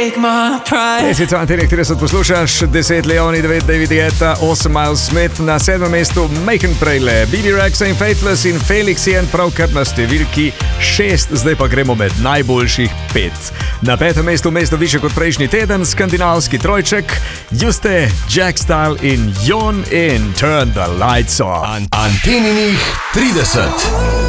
30 poslušaš, 10 Leoni, 9 David Guetta, 8 Miles Smith, na 7. mestu Macon Prele, Billy Rex in Faithless in Felix Jen pravkar na številki 6, zdaj pa gremo med najboljših 5. Na 5. mestu mesto više kot prejšnji teden, skandinavski trojček, Juste, Jack Style in Jon in Turn the Lights On. Anteninih 30.